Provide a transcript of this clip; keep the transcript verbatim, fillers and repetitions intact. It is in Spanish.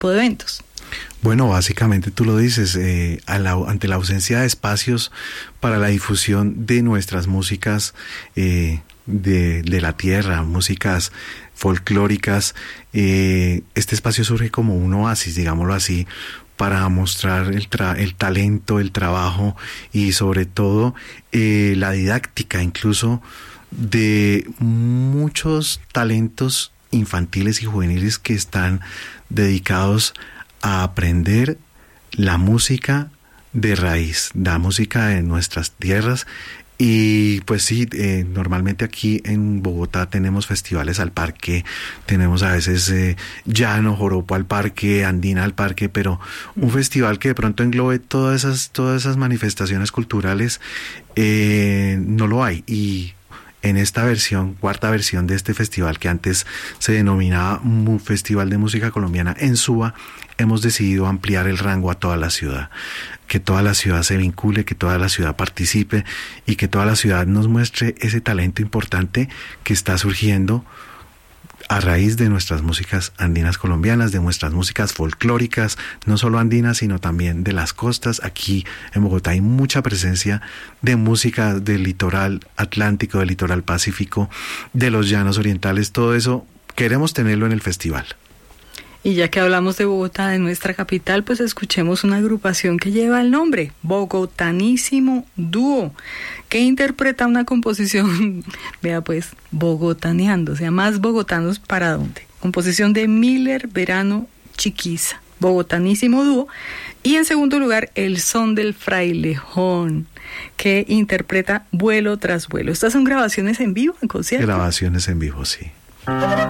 tipo de eventos? Bueno, básicamente tú lo dices, eh, a la, ante la ausencia de espacios para la difusión de nuestras músicas eh, de, de la tierra, músicas folclóricas, eh, este espacio surge como un oasis, digámoslo así, para mostrar el, tra- el talento, el trabajo y sobre todo eh, la didáctica incluso de muchos talentos infantiles y juveniles que están dedicados a aprender la música de raíz, la música de nuestras tierras. Y pues sí, eh, normalmente aquí en Bogotá tenemos festivales al parque, tenemos a veces eh, llano, joropo al parque, andina al parque, pero un festival que de pronto englobe todas esas, todas esas manifestaciones culturales, eh, no lo hay. Y en esta versión, cuarta versión de este festival, que antes se denominaba Festival de Música Colombiana en Suba, hemos decidido ampliar el rango a toda la ciudad, que toda la ciudad se vincule, que toda la ciudad participe y que toda la ciudad nos muestre ese talento importante que está surgiendo a raíz de nuestras músicas andinas colombianas, de nuestras músicas folclóricas, no solo andinas, sino también de las costas. Aquí en Bogotá hay mucha presencia de música del litoral atlántico, del litoral pacífico, de los llanos orientales, todo eso queremos tenerlo en el festival. Y ya que hablamos de Bogotá, de nuestra capital, pues escuchemos una agrupación que lleva el nombre, Bogotanísimo Dúo, que interpreta una composición, vea pues, bogotaneando, o sea, más bogotanos para dónde. Composición de Miller Verano Chiquiza, Bogotanísimo Dúo. Y en segundo lugar, El Son del Frailejón, que interpreta Vuelo tras Vuelo. ¿Estas son grabaciones en vivo, en concierto? Grabaciones en vivo, sí.